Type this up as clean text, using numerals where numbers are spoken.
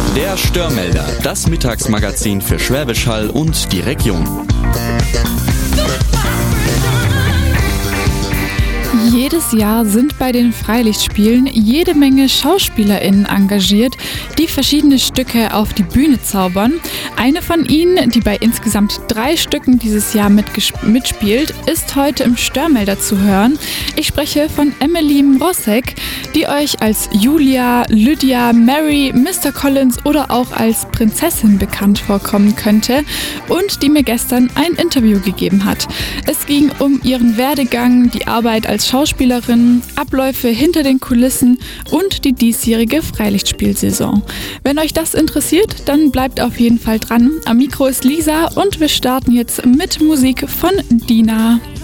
Der Störmelder, das Mittagsmagazin für Schwäbisch Hall und die Region. Jedes Jahr sind bei den Freilichtspielen jede Menge SchauspielerInnen engagiert, die verschiedene Stücke auf die Bühne zaubern. Eine von ihnen, die bei insgesamt 3 Stücken dieses Jahr mitspielt, ist heute im Störmelder zu hören. Ich spreche von Emily Mrozek, die euch als Julia, Lydia, Mary, Mr. Collins oder auch als Prinzessin bekannt vorkommen könnte und die mir gestern ein Interview gegeben hat. Es ging um ihren Werdegang, die Arbeit als Schauspielerin, Abläufe hinter den Kulissen und die diesjährige Freilichtspielsaison. Wenn euch das interessiert, dann bleibt auf jeden Fall dran. Am Mikro ist Lisa und wir starten jetzt mit Musik von Dina.